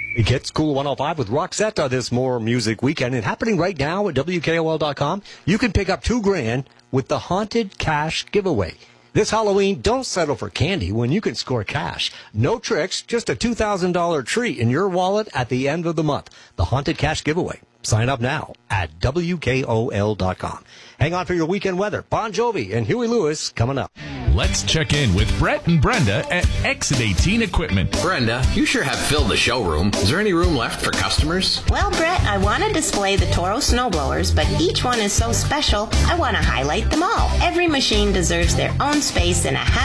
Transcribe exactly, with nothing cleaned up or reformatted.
It gets Cool one oh five with Roxetta this More Music Weekend. And happening right now at W K O L dot com, you can pick up two grand with the Haunted Cash Giveaway. This Halloween, don't settle for candy when you can score cash. No tricks, just a two thousand dollars treat in your wallet at the end of the month. The Haunted Cash Giveaway. Sign up now at W K O L dot com. Hang on for your weekend weather. Bon Jovi and Huey Lewis coming up. Let's check in with Brett and Brenda at Exit eighteen Equipment. Brenda, you sure have filled the showroom. Is there any room left for customers? Well, Brett, I want to display the Toro snowblowers, but each one is so special, I want to highlight them all. Every machine deserves their own space in a